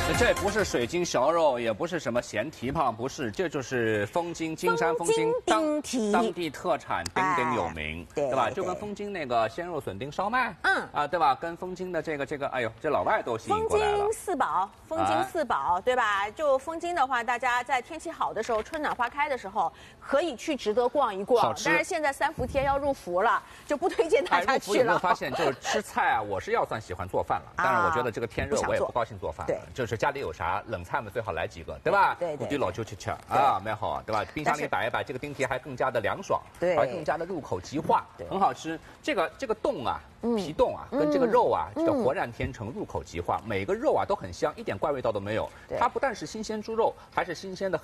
这不是水晶小肉，也不是什么咸蹄膀，不是，这就是枫京金山枫京当地特产，鼎鼎有名，对吧？就跟枫京那个鲜肉笋丁烧麦，对吧？跟枫京的这个，哎呦，这老外都吸引过来了。 枫京四宝，对吧？就枫京的话，大家在天气好的时候，春暖花开的时候，可以去值得逛一逛。但是现在3伏天要入伏了，就不推荐大家去了。 有没有发现，就是吃菜啊，我是要算喜欢做饭了，但是我觉得这个天热，我也不高兴做饭。对，就是家里有啥冷菜嘛，最好来几个，对吧？对。地老就去吃啊，蛮好，对吧？冰箱里摆一摆，这个丁蹄还更加的凉爽，对，而更加的入口即化，很好吃。这个冻啊，皮冻啊，跟这个肉啊，叫浑然天成，入口即化。每个肉啊都很香，一点怪味道都没有。它不但是新鲜猪肉，还是新鲜的